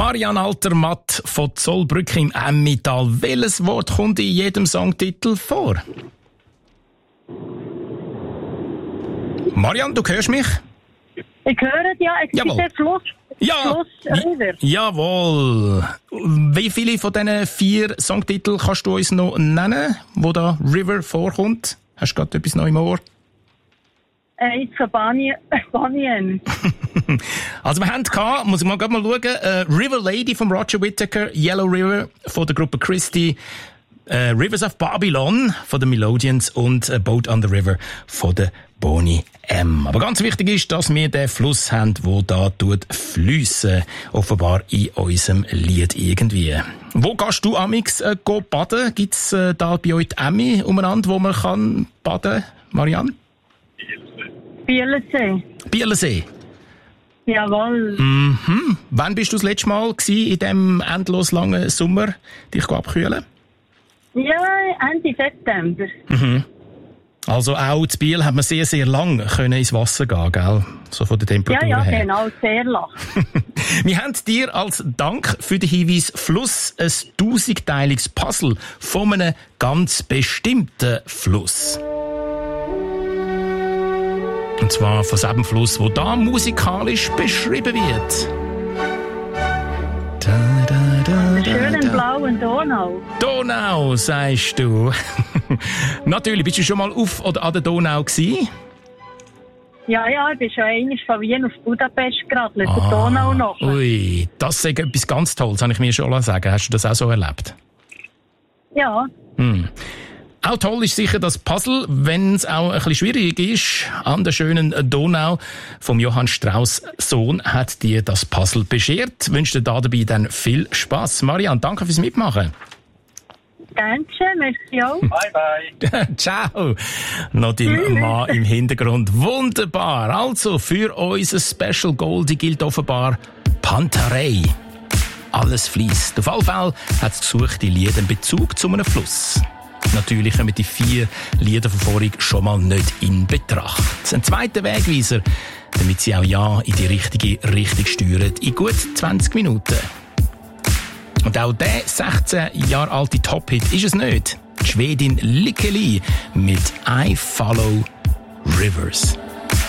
Marianne Altermatt von Zollbrück im Emmental. Welches Wort kommt in jedem Songtitel vor? Marianne, du hörst mich? Ich höre ja, Fluss. Ja, Fluss, River. Jawohl. Wie viele von diesen 4 Songtiteln kannst du uns noch nennen, wo da River vorkommt? Hast du gerade etwas noch im Ohr? Eins von Banyan. Also wir haben gehabt, muss ich mal schauen, River Lady von Roger Whittaker, Yellow River von der Gruppe Christie, Rivers of Babylon von den Melodians und A Boat on the River von der Boney M. Aber ganz wichtig ist, dass wir den Fluss haben, der da fliessen, offenbar in unserem Lied irgendwie. Wo gehst du amix baden? Gibt's da bei euch die Emmi umeinander, wo man kann baden, Marianne? Bielensee. Bielensee? Jawohl. Mhm. Wann bist du das letzte Mal in diesem endlos langen Sommer dich abkühlen? Ja, Ende September. Mhm. Also auch zu Biel hat man sehr, sehr lang ins Wasser gehen, gell? So von der Temperatur her. Ja, genau, sehr lang. Wir haben dir als Dank für den Hinweis Fluss ein 1000-teiliges Puzzle von einem ganz bestimmten Fluss. Und zwar von diesem Fluss, der da musikalisch beschrieben wird. Schönen blauen Donau. Donau, sagst du. Natürlich, bist du schon mal auf oder an der Donau gewesen? Ja, ich bin schon einmal von Wien auf Budapest geradelt, der Donau noch. Ui, das ist etwas ganz Tolles, kann ich mir schon sagen. Hast du das auch so erlebt? Ja. Auch toll ist sicher das Puzzle, wenn es auch ein bisschen schwierig ist. An der schönen Donau vom Johann Strauss Sohn hat dir das Puzzle beschert. Wünsche dir dabei dann viel Spass. Marianne, danke fürs Mitmachen. Dankeschön, merci auch. Bye, bye. Ciao. Noch dein Mann im Hintergrund. Wunderbar. Also, für unser Special Goldie gilt offenbar Pantarei. Alles fließt. Auf alle Fälle hat das gesuchte Lied einen Bezug zu einem Fluss. Natürlich kommen die 4 Lieder von vorhin schon mal nicht in Betracht. Ein zweiter Wegweiser, damit sie auch ja in die richtige Richtung steuern, in gut 20 Minuten. Und auch der 16 Jahre alte Top-Hit ist es nicht. Die Schwedin Likkeli mit I Follow Rivers.